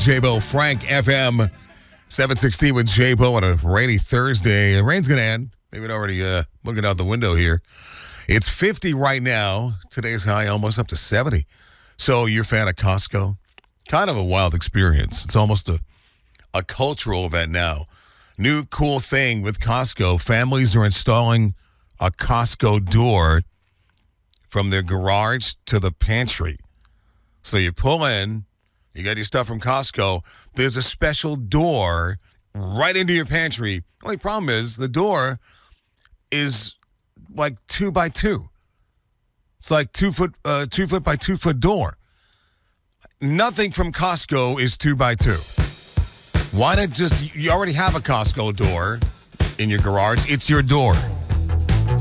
J-Bo, Frank FM 716 with J-Bo on a rainy Thursday. The rain's going to end. Maybe already looking out the window here. It's 50 right now. Today's high almost up to 70. So you're a fan of Costco? Kind of a wild experience. It's almost a cultural event now. New cool thing with Costco. Families are installing a Costco door from their garage to the pantry. So you pull in, you got your stuff from Costco. There's a special door right into your pantry. Only problem is the door is like 2 by 2. It's like 2 foot by 2 foot door. Nothing from Costco is 2 by 2. Why not you already have a Costco door in your garage. It's your door.